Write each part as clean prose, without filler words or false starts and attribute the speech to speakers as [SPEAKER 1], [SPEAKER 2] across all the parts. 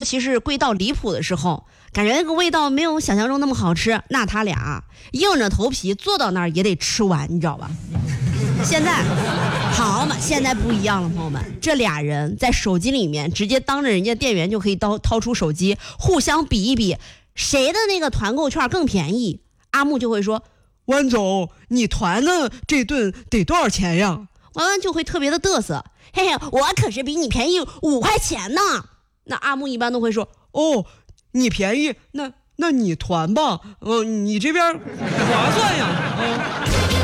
[SPEAKER 1] 其是贵到离谱的时候，感觉那个味道没有想象中那么好吃，那他俩硬着头皮坐到那儿也得吃完，你知道吧？现在好嘛，现在不一样了，朋友们，这俩人在手机里面直接当着人家店员就可以掏出手机，互相比一比谁的那个团购券更便宜。阿木就会说，
[SPEAKER 2] 万总，你团的这顿得多少钱呀？
[SPEAKER 1] 完就会特别的嘚瑟，嘿嘿，我可是比你便宜5块钱呢。那阿木一般都会说，
[SPEAKER 2] 哦，你便宜，那你团吧，你这边划算呀，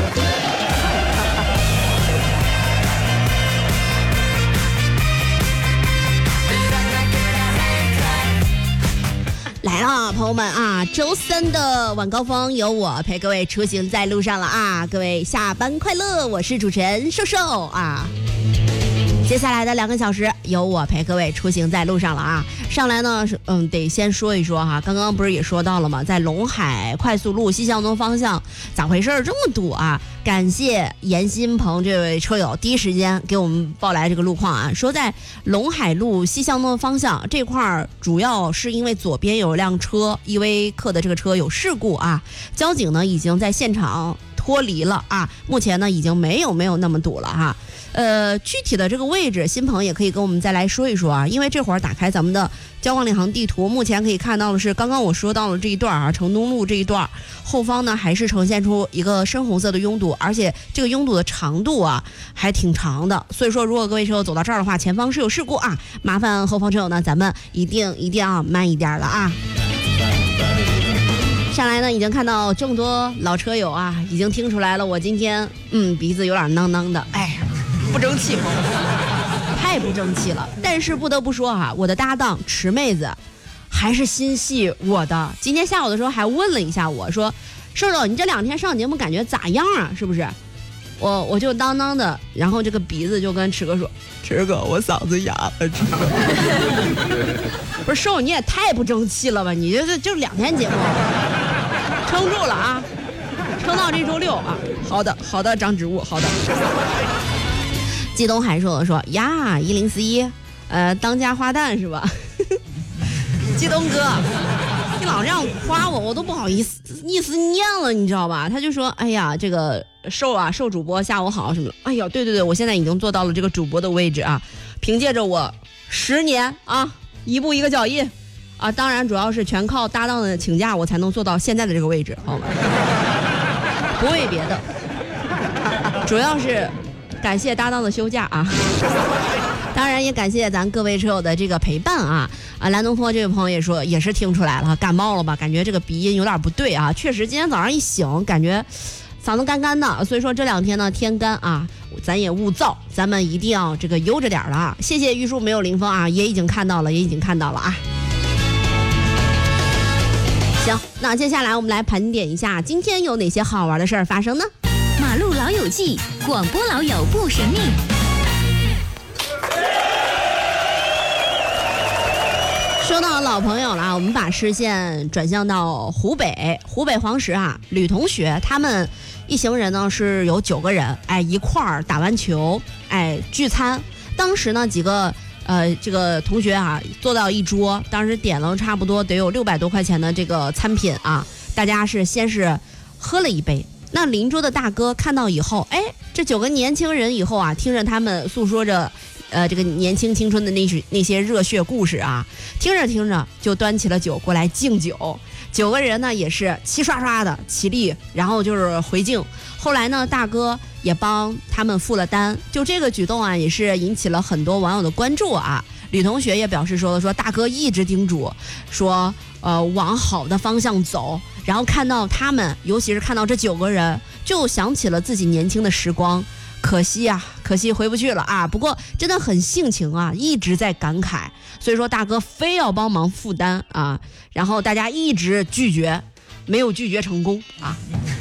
[SPEAKER 1] 来了，朋友们啊，周三的晚高峰由我陪各位出行在路上了啊！各位下班快乐，我是主持人瘦瘦啊。接下来的2个小时由我陪各位出行在路上了啊！上来呢，得先说一说哈，刚刚不是也说到了吗？在陇海快速路西向东方向咋回事这么堵啊？感谢严新鹏这位车友第一时间给我们报来这个路况啊，说在陇海路西向东方向这块主要是因为左边有辆车EV客的这个车有事故啊，交警呢已经在现场脱离了啊，目前呢已经没有那么堵了哈。具体的这个位置，新鹏也可以跟我们再来说一说啊，因为这会儿打开咱们的交广领航地图，目前可以看到的是刚刚我说到了这一段啊，城东路这一段后方呢还是呈现出一个深红色的拥堵，而且这个拥堵的长度啊还挺长的，所以说如果各位车友走到这儿的话，前方是有事故啊，麻烦后方车友呢咱们一定要慢一点了啊。上来呢已经看到众多老车友啊，已经听出来了我今天鼻子有点囔囔的，哎呀不争气，太不争气了。但是不得不说啊，我的搭档池妹子还是心系我的。今天下午的时候还问了一下我说，瘦瘦你这2天上节目感觉咋样啊？是不是？我就当当的，然后这个鼻子就跟池哥说，
[SPEAKER 2] 池哥我嗓子哑了。
[SPEAKER 1] 不是瘦你也太不争气了吧？你就2天节目，撑住了啊，撑到这周6啊。好的，长植物，好的。季东海说呀，1041，当家花旦是吧？季东哥，你老这样夸我都不好意思念了，你知道吧？他就说，哎呀，这个瘦主播下午好什么的。哎呀，对，我现在已经做到了这个主播的位置啊，凭借着我10年啊，一步一个脚印啊，当然主要是全靠搭档的请假，我才能做到现在的这个位置，好吗？不为别的，主要是感谢搭档的休假啊，当然也感谢咱各位车友的这个陪伴啊。蓝东坡这位朋友也说，也是听出来了，感冒了吧？感觉这个鼻音有点不对啊。确实，今天早上一醒，感觉嗓子干干的，所以说这2天呢天干啊，咱也勿燥，咱们一定要这个悠着点了啊。谢谢玉树没有林峰啊，也已经看到了啊。行，那接下来我们来盘点一下今天有哪些好玩的事儿发生呢？
[SPEAKER 3] 马路老友记，广播老友不神秘。
[SPEAKER 1] 说到老朋友了，我们把视线转向到湖北黄石啊，吕同学他们一行人呢是有9个人，一块儿打完球，聚餐。当时呢几个这个同学啊坐到一桌，当时点了差不多得有600多块钱的这个餐品啊，大家先是喝了一杯。那邻桌的大哥看到以后，这9个年轻人以后啊，听着他们诉说着这个年轻青春的那些热血故事啊，听着就端起了酒过来敬酒。9个人呢也是齐刷刷的起立，然后就是回敬。后来呢大哥也帮他们付了单，就这个举动啊也是引起了很多网友的关注啊。吕同学也表示说大哥一直叮嘱说往好的方向走，然后看到他们，尤其是看到这9个人，就想起了自己年轻的时光。可惜回不去了啊！不过真的很性情啊，一直在感慨，所以说大哥非要帮忙负担啊，然后大家一直拒绝，没有拒绝成功啊！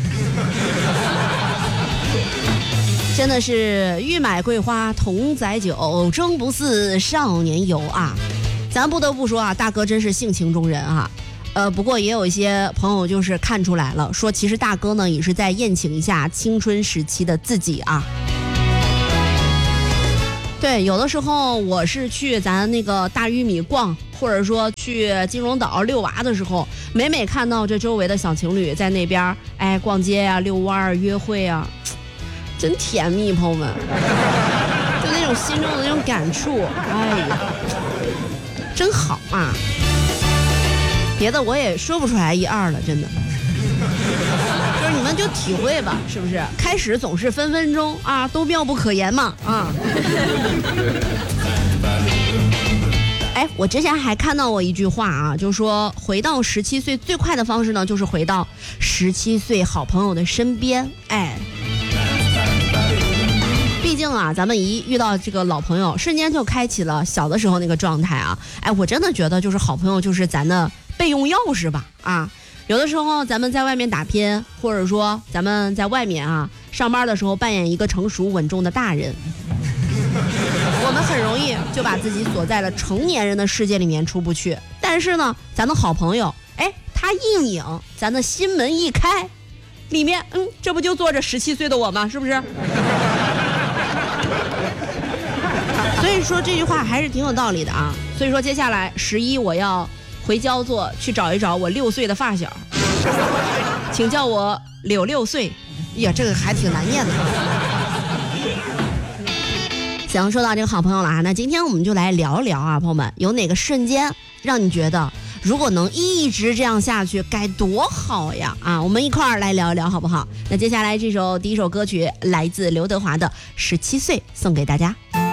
[SPEAKER 1] 真的是欲买桂花同载酒，终不似少年游啊！咱不得不说啊，大哥真是性情中人啊。不过也有一些朋友就是看出来了，说其实大哥呢也是在宴请一下青春时期的自己啊。 对，有的时候我是去咱那个大玉米逛，或者说去金融岛遛娃的时候，每看到这周围的小情侣在那边逛街呀、遛弯儿、约会啊，真甜蜜，朋友们，就那种心中的那种感触，哎呀，真好啊！别的我也说不出来一二了，真的。就是你们就体会吧，是不是？开始总是分分钟啊，都妙不可言嘛啊！哎，我之前还看到过一句话啊，就是说回到17岁最快的方式呢，就是回到17岁好朋友的身边。哎，毕竟啊，咱们一遇到这个老朋友，瞬间就开启了小的时候那个状态啊。哎，我真的觉得就是好朋友就是咱的备用钥匙吧啊。有的时候咱们在外面打拼，或者说咱们在外面啊上班的时候扮演一个成熟稳重的大人，我们很容易就把自己锁在了成年人的世界里面出不去。但是呢，咱的好朋友，哎，他一拧，咱的心门一开，里面这不就坐着17岁的我吗？是不是？所以说这句话还是挺有道理的啊。所以说接下来11我要回焦作去找一找我6岁的发小，请叫我柳6岁。呀，这个还挺难念的。行，说到这个好朋友了啊，那今天我们就来聊一聊啊，朋友们，有哪个瞬间让你觉得如果能一直这样下去该多好呀啊！我们一块儿来聊一聊好不好？那接下来这首第一首歌曲来自刘德华的《17岁》送给大家。